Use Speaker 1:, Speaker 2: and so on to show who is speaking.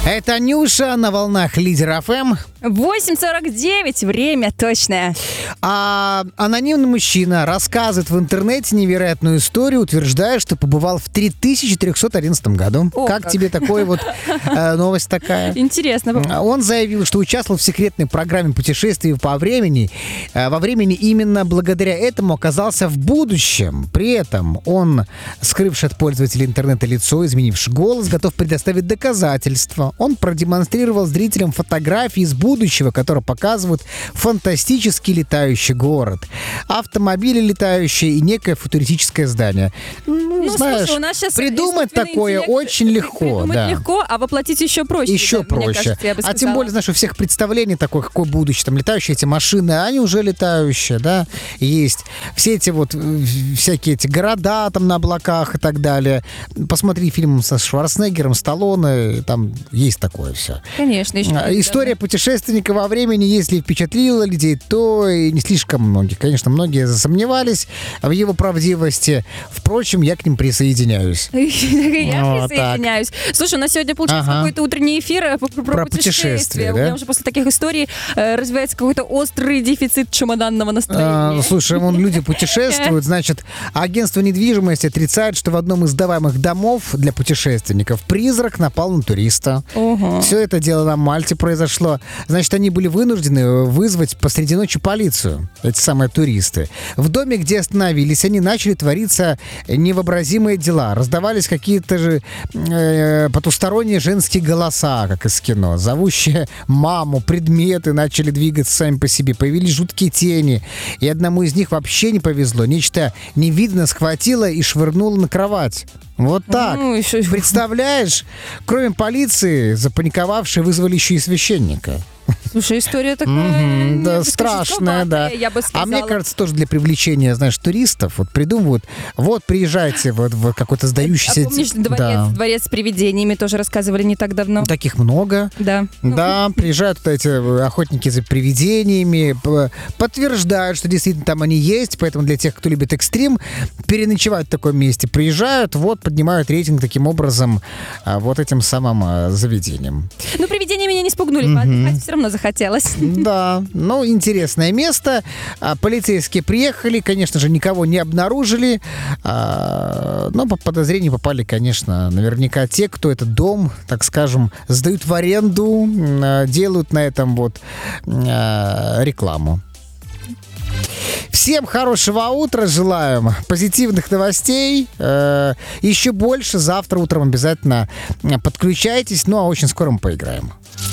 Speaker 1: Это Нюша на волнах Лидер ФМ.
Speaker 2: 8:49, время точное.
Speaker 1: А анонимный мужчина рассказывает в интернете невероятную историю, утверждая, что побывал в 3311 году. Как тебе такой вот новость такая?
Speaker 2: Интересно.
Speaker 1: Он заявил, что участвовал в секретной программе путешествий по времени. Во времени именно благодаря этому оказался в будущем. При этом он, скрывший от пользователей интернета лицо, изменивший голос, готов предоставить доказательства. Он продемонстрировал зрителям фотографии из будущего, которые показывают фантастический летающий город, автомобили летающие и некое футуристическое здание. Знаешь,
Speaker 2: слушай, у нас сейчас
Speaker 1: придумать такое очень легко.
Speaker 2: Придумать легко, а воплотить еще проще.
Speaker 1: Еще проще.
Speaker 2: Кажется, я бы сказала.
Speaker 1: А тем более, знаешь, у всех представлений такое, какое будущее. Там летающие эти машины, они уже летающие, да, есть. Все эти вот всякие эти города там на облаках и так далее. Посмотри фильм со Шварценеггером, Сталлоне, там есть такое все.
Speaker 2: Конечно.
Speaker 1: История путешественника во времени, если впечатлила людей, то и не слишком многих. Конечно, многие засомневались в его правдивости. Впрочем, я к ним присоединяюсь.
Speaker 2: Я присоединяюсь. Слушай, у нас сегодня получился какой-то утренний эфир про путешествия. У меня уже после таких историй развивается какой-то острый дефицит чемоданного настроения.
Speaker 1: Слушай, люди путешествуют, значит, агентство недвижимости отрицает, что в одном из сдаваемых домов для путешественников призрак напал на туриста. Все это дело на Мальте произошло. Значит, они были вынуждены вызвать посреди ночи полицию, эти самые туристы. В доме, где остановились, они начали твориться невообразимые дела. Раздавались какие-то же потусторонние женские голоса, как из кино, зовущие маму, предметы начали двигаться сами по себе. Появились жуткие тени. И одному из них вообще не повезло. Нечто невидно схватило и швырнуло на кровать. Вот так. Представляешь? Кроме полиции, запаниковавшие вызвали еще и священника.
Speaker 2: Слушай, история такая...
Speaker 1: Да, страшная, да.
Speaker 2: Я бы сказала.
Speaker 1: А мне кажется, тоже для привлечения, знаешь, туристов вот придумывают, вот приезжайте вот в какой-то сдающийся...
Speaker 2: А помнишь, дворец с привидениями тоже рассказывали не так давно?
Speaker 1: Таких много.
Speaker 2: Да.
Speaker 1: Да, приезжают вот эти охотники за привидениями, подтверждают, что действительно там они есть, поэтому для тех, кто любит экстрим, переночевать в таком месте, приезжают, вот, поднимают рейтинг таким образом вот этим самым заведением.
Speaker 2: Ну, привидения меня не спугнули, поотдыхать все равно захотелось.
Speaker 1: Да, интересное место. Полицейские приехали, конечно же, никого не обнаружили, но по подозрению попали, конечно, наверняка те, кто этот дом, так скажем, сдают в аренду, делают на этом вот рекламу. Всем хорошего утра желаем, позитивных новостей, еще больше завтра утром обязательно подключайтесь, а очень скоро мы поиграем.